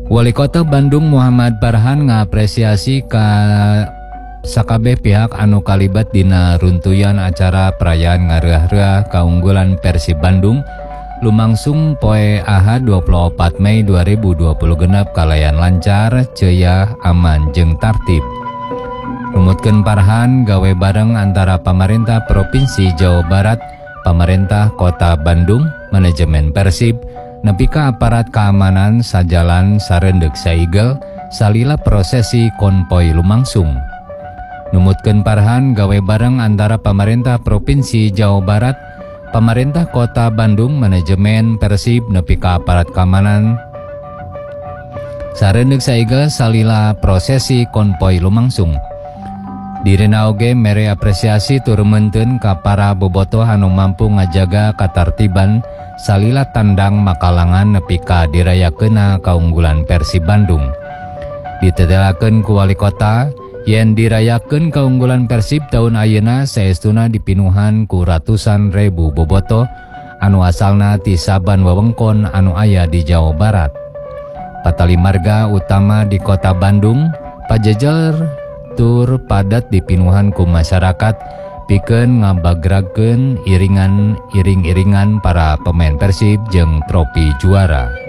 Wali Kota Bandung Muhammad Farhan ngapresiasi ka sakabeh pihak anu kalibat dina runtuyan acara perayaan ngareah-reah kaunggulan Persib Bandung lumangsung poe Ahad 24 Mei 2020 genep kalayan lancar, ceuyah, aman jeung tartib. Numutkeun Farhan gawe bareng antara pemerintah Provinsi Jawa Barat, pemerintah Kota Bandung, manajemen Persib, nepi ka aparat keamanan sajalan sareundeuh saigel salila prosesi konvoy lumangsung. Numutkeun Farhan gawe bareng antara pemerintah Provinsi Jawa Barat, pemerintah Kota Bandung, manajemen Persib nepi ka aparat keamanan sareundeuh saigel salila prosesi konvoy lumangsung. Dirina oge mere apresiasi turunkeun ka para bobotoh anu mampu ngajaga katartiban salila tandang makalangan nepi ka dirayakeunna kaunggulan Persib Bandung. Ditetelakeun ku wali kota yen dirayakeun kaunggulan Persib tahun ayeuna saestuna dipinuhan ku ratusan ribu bobotoh anu asalna ti saban wewengkon anu aya di Jawa Barat. Patali marga utama di Kota Bandung pajejer tur padat dipinuhan ku masyarakat pikeun ngabagrakeun iring-iringan para pemain Persib jeung tropi juara.